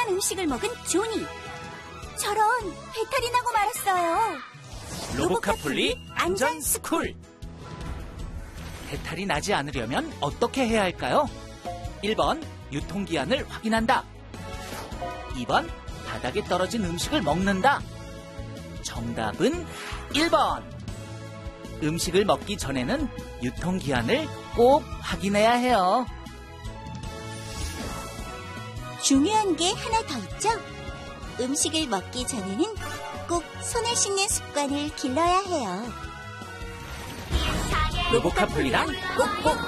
신선한 음식을 먹은 조니. 저런, 배탈이 나고 말았어요. 로보카폴리 안전스쿨. 배탈이 나지 않으려면 어떻게 해야 할까요? 1번, 유통기한을 확인한다. 2번, 바닥에 떨어진 음식을 먹는다. 정답은 1번. 음식을 먹기 전에는 유통기한을 꼭 확인해야 해요. 중요한 게 하나 더 있죠? 음식을 먹기 전에는 꼭 손을 씻는 습관을 길러야 해요. 로보카폴리랑 꼭꼭